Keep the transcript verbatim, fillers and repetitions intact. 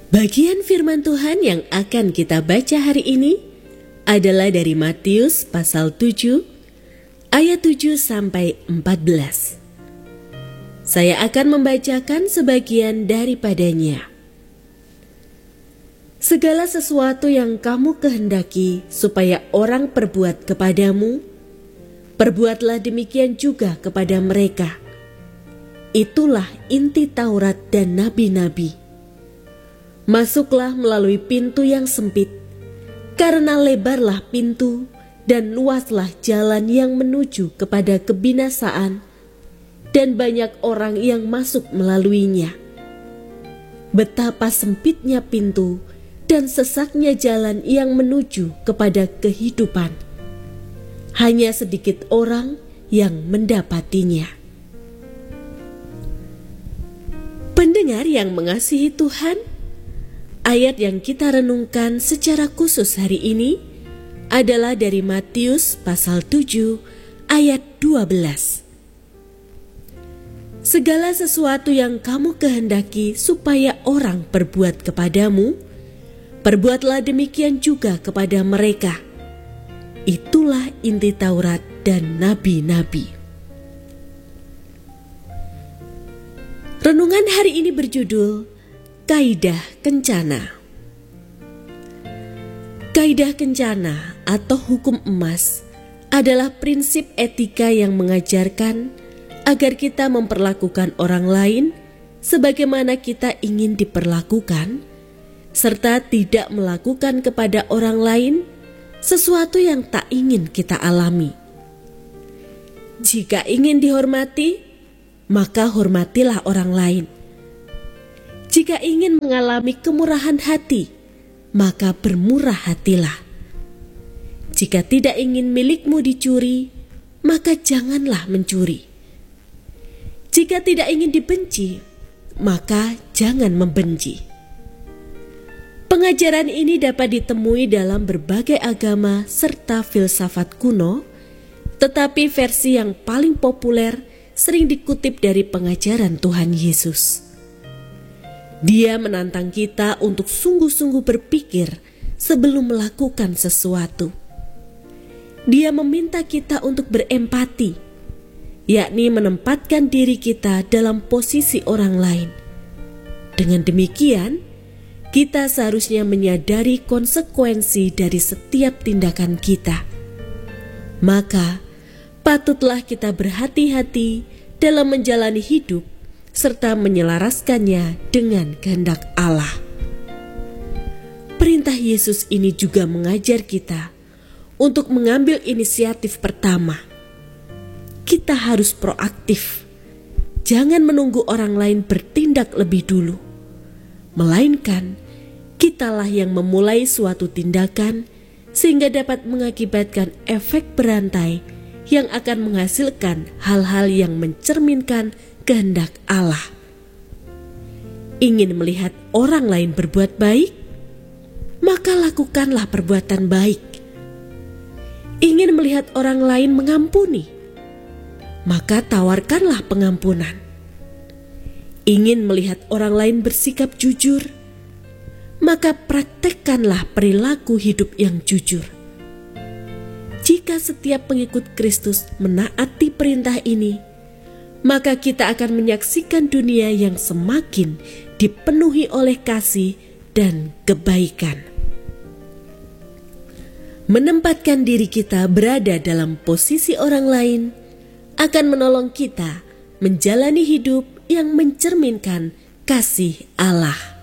Bagian firman Tuhan yang akan kita baca hari ini adalah dari Matius pasal tujuh ayat tujuh sampai empat belas. Saya akan membacakan sebagian daripadanya. Segala sesuatu yang kamu kehendaki supaya orang perbuat kepadamu, perbuatlah demikian juga kepada mereka. Itulah inti Taurat dan nabi-nabi. Masuklah melalui pintu yang sempit, karena lebarlah pintu dan luaslah jalan yang menuju kepada kebinasaan, dan banyak orang yang masuk melaluinya. Betapa sempitnya pintu dan sesaknya jalan yang menuju kepada kehidupan. Hanya sedikit orang yang mendapatinya. Pendengar yang mengasihi Tuhan, ayat yang kita renungkan secara khusus hari ini adalah dari Matius pasal tujuh ayat dua belas. Segala sesuatu yang kamu kehendaki supaya orang perbuat kepadamu, perbuatlah demikian juga kepada mereka. Itulah inti Taurat dan nabi-nabi. Renungan hari ini berjudul Kaidah Kencana. Kaidah kencana atau hukum emas adalah prinsip etika yang mengajarkan agar kita memperlakukan orang lain sebagaimana kita ingin diperlakukan, serta tidak melakukan kepada orang lain sesuatu yang tak ingin kita alami. Jika ingin dihormati, maka hormatilah orang lain. Jika ingin mengalami kemurahan hati, maka bermurah hatilah. Jika tidak ingin milikmu dicuri, maka janganlah mencuri. Jika tidak ingin dibenci, maka jangan membenci. Pengajaran ini dapat ditemui dalam berbagai agama serta filsafat kuno, tetapi versi yang paling populer sering dikutip dari pengajaran Tuhan Yesus. Dia menantang kita untuk sungguh-sungguh berpikir sebelum melakukan sesuatu. Dia meminta kita untuk berempati, yakni menempatkan diri kita dalam posisi orang lain. Dengan demikian, kita seharusnya menyadari konsekuensi dari setiap tindakan kita. Maka, patutlah kita berhati-hati dalam menjalani hidup serta menyelaraskannya dengan kehendak Allah. Perintah Yesus ini juga mengajar kita untuk mengambil inisiatif pertama. Kita harus proaktif. Jangan menunggu orang lain bertindak lebih dulu. Melainkan, kitalah yang memulai suatu tindakan sehingga dapat mengakibatkan efek berantai yang akan menghasilkan hal-hal yang mencerminkan kehendak Allah. Ingin melihat orang lain berbuat baik, maka lakukanlah perbuatan baik. Ingin melihat orang lain mengampuni, maka tawarkanlah pengampunan. Ingin melihat orang lain bersikap jujur, maka praktekkanlah perilaku hidup yang jujur. Jika setiap pengikut Kristus menaati perintah ini, maka kita akan menyaksikan dunia yang semakin dipenuhi oleh kasih dan kebaikan. Menempatkan diri kita berada dalam posisi orang lain akan menolong kita menjalani hidup yang mencerminkan kasih Allah.